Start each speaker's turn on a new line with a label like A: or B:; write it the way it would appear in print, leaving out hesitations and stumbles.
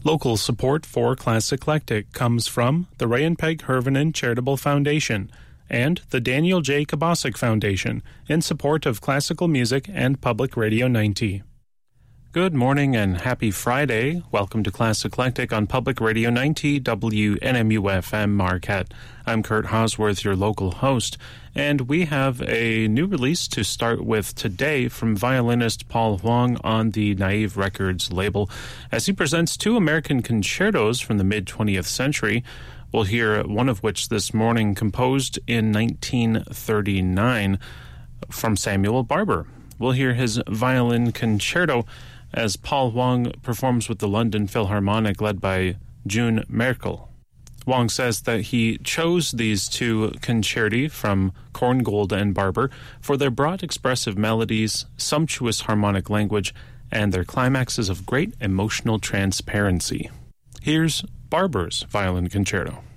A: Local support for Class Eclectic comes from the Ray and Peg Hervinen Charitable Foundation and the Daniel J. Kabasic Foundation in support of classical music and Public Radio 90. Good morning and happy Friday. Welcome to Class Eclectic on Public Radio 90 WNMU-FM Marquette. I'm Kurt Hosworth, your local host, and we have a new release to start with today from violinist Paul Huang on the Naive Records label, as he presents two American concertos from the mid-20th century. We'll hear one of which this morning, composed in 1939 from Samuel Barber. We'll hear his violin concerto as Paul Huang performs with the London Philharmonic led by June Merkel. Huang says that he chose these two concerti from Korngold and Barber for their broad expressive melodies, sumptuous harmonic language, and their climaxes of great emotional transparency. Here's Barber's violin concerto.